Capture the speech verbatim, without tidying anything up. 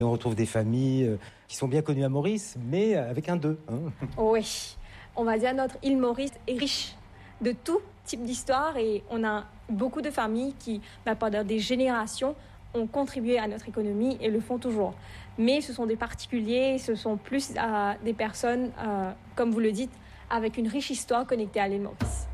On retrouve des familles euh, qui sont bien connues à Maurice, mais avec un deux. Hein. Oui, on va dire notre île Maurice est riche de tout type d'histoire et on a beaucoup de familles qui, bah, pendant des générations, ont contribué à notre économie et le font toujours. Mais ce sont des particuliers, ce sont plus euh, des personnes, euh, comme vous le dites, avec une riche histoire connectée à l'île Maurice.